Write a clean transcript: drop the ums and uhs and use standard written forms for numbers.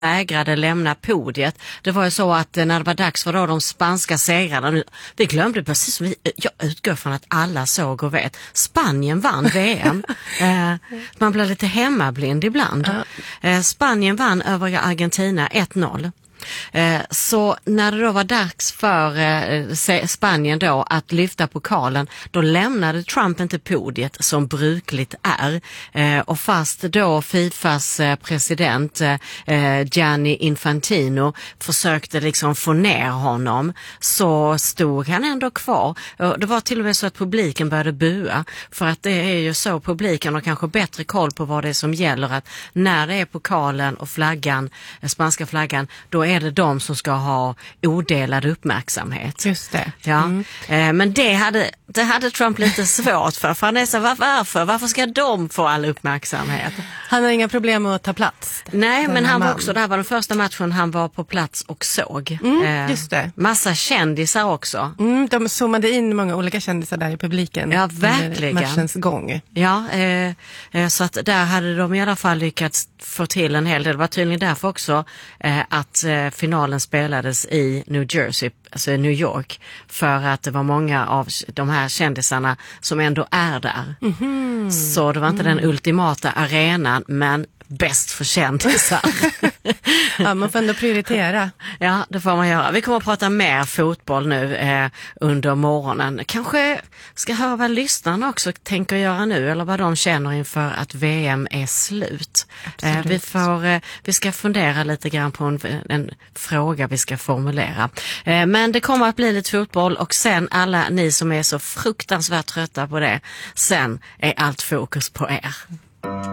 vägrade lämna podiet. Det var ju så att när det var dags för då de spanska segrarna, det glömde precis som jag utgår från att alla såg och vet. Spanien vann VM. Man blir lite hemmablind ibland. Spanien vann över Argentina 1-0. Så när det då var dags för Spanien då att lyfta pokalen, då lämnade Trump inte podiet som brukligt är. Och fast då FIFAs president Gianni Infantino försökte liksom få ner honom, så stod han ändå kvar. Det var till och med så att publiken började bua, för att det är ju så, publiken har kanske bättre koll på vad det är som gäller, att när det är pokalen och flaggan, spanska flaggan, då är det de som ska ha odelad uppmärksamhet. Just det. Ja. Men det hade Trump lite svårt för han är så, varför ska de få all uppmärksamhet? Han har inga problem med att ta plats. Nej, men han var också, det här var den första matchen han var på plats och såg. Just det. Massa kändisar också. De zoomade in många olika kändisar där i publiken. Ja, verkligen. Matchens gång. Ja, så att där hade de i alla fall lyckats få till en hel del. Det var tydligen därför också att finalen spelades i New Jersey, alltså New York, för att det var många av de här kändisarna som ändå är där. Så det var inte den ultimata arenan, men bäst för kändisar. Ja, man får ändå prioritera. Ja, det får man göra. Vi kommer att prata mer fotboll nu under morgonen. Kanske ska höra vad lyssnarna också tänker göra nu, eller vad de känner inför att VM är slut. Vi ska fundera lite grann på en fråga vi ska formulera. Men det kommer att bli lite fotboll, och sen alla ni som är så fruktansvärt trötta på det, sen är allt fokus på er.